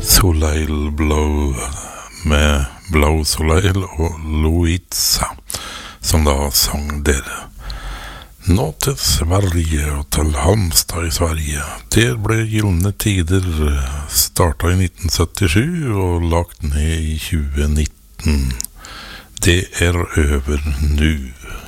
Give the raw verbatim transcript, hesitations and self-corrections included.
Soleil Blow med Blow Soleil og Louisa, som da sang dere. Nå til Sverige og til Halmstad i Sverige. Der ble Gyllene Tider startet i nitten syttisju og lagt ned i tjue nitten. Det er over nu.